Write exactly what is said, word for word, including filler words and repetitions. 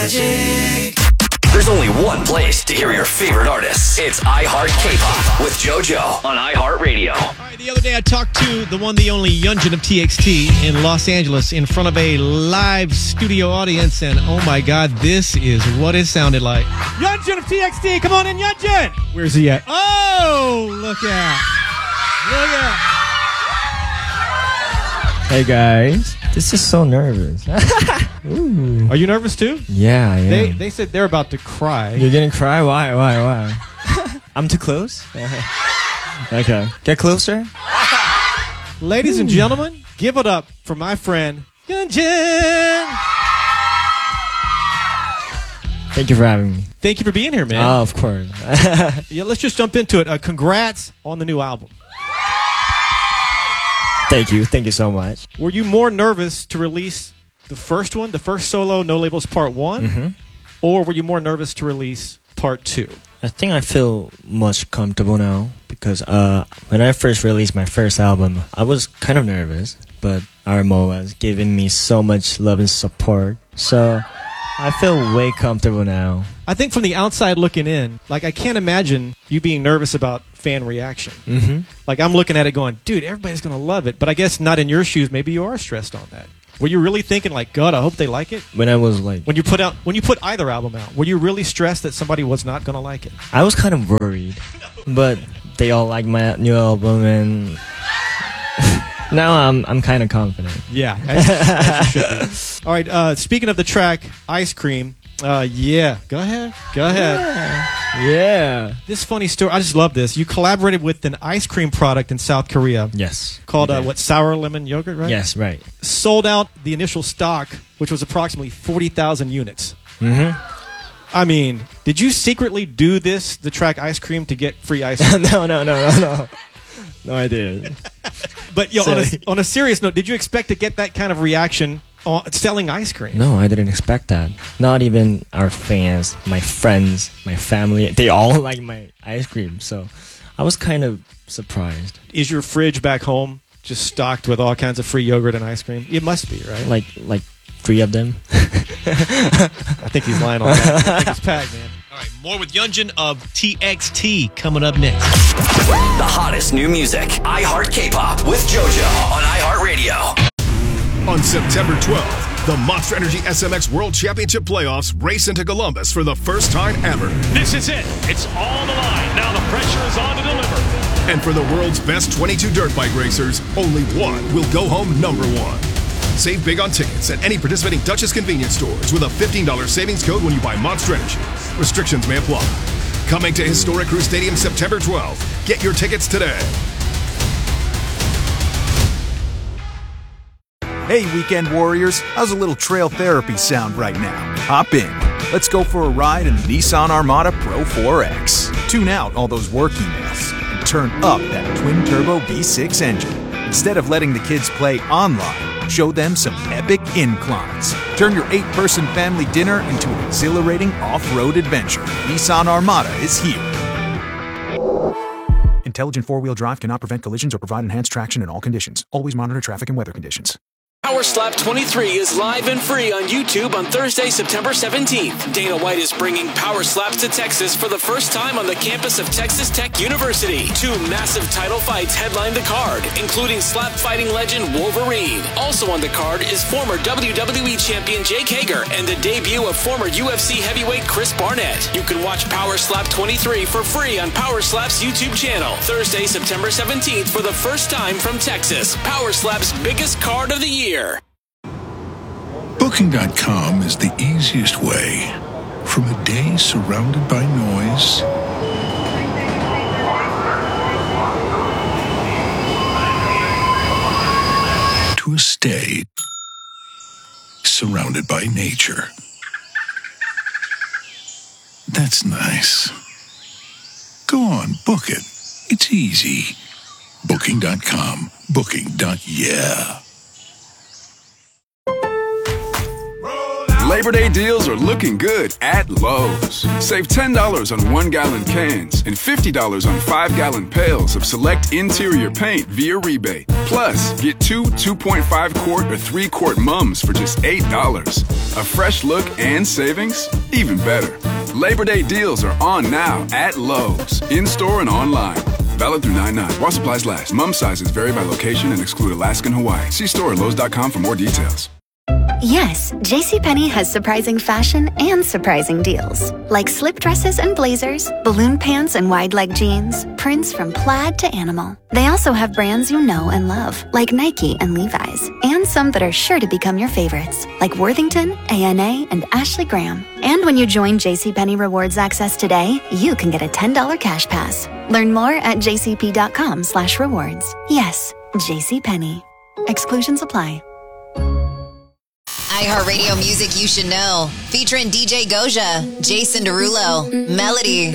There's only one place to hear your favorite artists. It's iHeart K-Pop with JoJo on iHeartRadio. All right, the other day I talked to the one, the only Yunjin of T X T in Los Angeles in front of a live studio audience, and oh my God, this is what it sounded like. Yunjin of T X T, come on in, Yunjin! Where's he at? Oh, look out. Look out. Hey guys, this is so nervous. Ooh. Are you nervous too? Yeah, I am. They they said they're about to cry. You're gonna cry? Why? Why? Why? I'm too close? Okay. Get closer. Ladies and gentlemen, give it up for my friend, Yunjin! Thank you for having me. Thank you for being here, man. Oh, of course. Yeah, let's just jump into it. Uh, congrats on the new album. Thank you. Thank you so much. Were you more nervous to release the first one, the first solo, No Labels Part one? Mm-hmm. Or were you more nervous to release Part two? I think I feel much comfortable now because uh, when I first released my first album, I was kind of nervous, but R M O has given me so much love and support. So I feel way comfortable now. I think from the outside looking in, like I can't imagine you being nervous about fan reaction. Mm-hmm. Like I'm looking at it going, dude, everybody's going to love it. But I guess not in your shoes. Maybe you are stressed on that. Were you really thinking like, God, I hope they like it? When I was like... When you put out, when you put either album out, were you really stressed that somebody was not going to like it? I was kind of worried, but they all like my new album, and now I'm I'm kind of confident. Yeah. As, as you should be. All right. Uh, speaking of the track, Ice Cream. Uh, yeah. Go ahead. Go ahead. Yeah. yeah. This funny story. I just love this. You collaborated with an ice cream product in South Korea. Yes. Called uh, what? Sour lemon yogurt, right? Yes. Right. Sold out the initial stock, which was approximately forty thousand units. Mm-hmm. I mean, did you secretly do this, the track Ice Cream, to get free ice cream? no, no, no, no, no. No, I didn't. But yo, on a, on a serious note, did you expect to get that kind of reaction on selling ice cream? No, I didn't expect that. Not even our fans, my friends, my family, they all like my ice cream. So I was kind of surprised. Is your fridge back home just stocked with all kinds of free yogurt and ice cream? It must be, right? Like like three of them. I think he's lying on that. I think it's packed, man. All right, more with Yunjin of T X T coming up next. The hottest new music, iHeart K-Pop with JoJo on iHeartRadio. On September twelfth, the Monster Energy S M X World Championship Playoffs race into Columbus for the first time ever. This is it. It's all on the line. Now the pressure is on to deliver. And for the world's best twenty-two dirt bike racers, only one will go home number one. Save big on tickets at any participating Duchess convenience stores with a fifteen dollars savings code when you buy Monster Energy. Restrictions may apply. Coming to Historic Crew Stadium September twelfth. Get your tickets today. Hey, Weekend Warriors, how's a little trail therapy sound right now? Hop in. Let's go for a ride in the Nissan Armada Pro four X. Tune out all those work emails and turn up that twin-turbo V six engine. Instead of letting the kids play online, show them some epic inclines. Turn your eight-person family dinner into an exhilarating off-road adventure. Nissan Armada is here. Intelligent four-wheel drive cannot prevent collisions or provide enhanced traction in all conditions. Always monitor traffic and weather conditions. Power Slap twenty-three is live and free on YouTube on Thursday, September seventeenth. Dana White is bringing Power Slaps to Texas for the first time on the campus of Texas Tech University. Two massive title fights headline the card, including slap fighting legend Wolverine. Also on the card is former W W E champion Jake Hager and the debut of former U F C heavyweight Chris Barnett. You can watch Power Slap twenty-three for free on Power Slap's YouTube channel. Thursday, September seventeenth for the first time from Texas. Power Slap's biggest card of the year. Booking dot com is the easiest way. From a day surrounded by noise to a stay surrounded by nature. That's nice. Go on, book it. It's easy. Booking dot com. Booking. Yeah. Labor Day deals are looking good at Lowe's. Save ten dollars on one-gallon cans and fifty dollars on five-gallon pails of select interior paint via rebate. Plus, get two two point five quart or three quart mums for just eight dollars. A fresh look and savings? Even better. Labor Day deals are on now at Lowe's, in-store and online. Valid through nine nine. While supplies last. Mum sizes vary by location and exclude Alaska and Hawaii. See store at lowes dot com for more details. Yes, JCPenney has surprising fashion and surprising deals. Like slip dresses and blazers, balloon pants and wide leg jeans, prints from plaid to animal. They also have brands you know and love, like Nike and Levi's, and some that are sure to become your favorites, like Worthington, A N A, and Ashley Graham. And when you join JCPenney Rewards Access today, you can get a ten dollars cash pass. Learn more at jcp.com slash rewards. Yes, JCPenney. Exclusions apply. iHeartRadio music you should know. Featuring D J Goja, Jason Derulo, Melody,